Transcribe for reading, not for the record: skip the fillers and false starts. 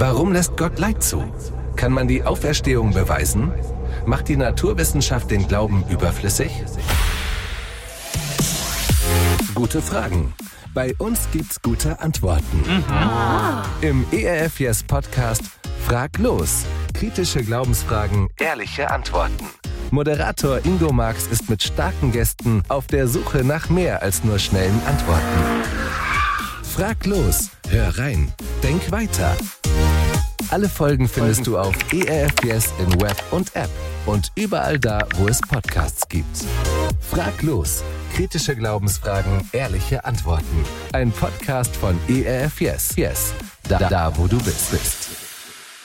Warum lässt Gott Leid zu? Kann man die Auferstehung beweisen? Macht die Naturwissenschaft den Glauben überflüssig? Gute Fragen. Bei uns gibt's gute Antworten. Im ERF Yes Podcast Frag los. Kritische Glaubensfragen, ehrliche Antworten. Moderator Ingo Marx ist mit starken Gästen auf der Suche nach mehr als nur schnellen Antworten. Frag los, hör rein, denk weiter. Alle Folgen findest du auf ERF Yes in Web und App und überall da, wo es Podcasts gibt. Frag los, kritische Glaubensfragen, ehrliche Antworten. Ein Podcast von ERF Yes. Yes, da wo du bist.